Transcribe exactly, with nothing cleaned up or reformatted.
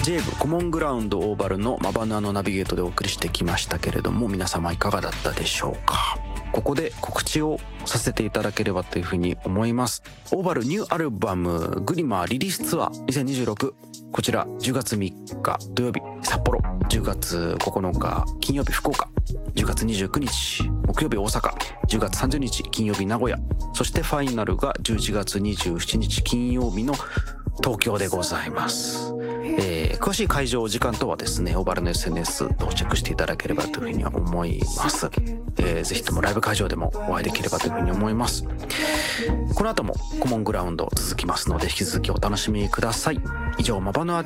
ジェイブ コモングラウンドオーバルのマバナのナビゲートでお送りしてきましたけれども、皆様いかがだったでしょうか。ここで告知をさせていただければというふうに思います。オーバルニューアルバムグリマーリリースツアーにせんにじゅうろく、こちらじゅうがつみっか土曜日札幌、じゅうがつここのか金曜日福岡、じゅうがつにじゅうくにち木曜日大阪、じゅうがつさんじゅうにち金曜日名古屋、そしてファイナルがじゅういちがつにじゅうしちにち金曜日の東京でございます。えー、詳しい会場時間等はですね、オーバルの エスエヌエス をチェックしていただければというふうに思います。えー、ぜひともライブ会場でもお会いできればというふうに思います。この後もコモングラウンド続きますので、引き続きお楽しみください。以上、マバヌアで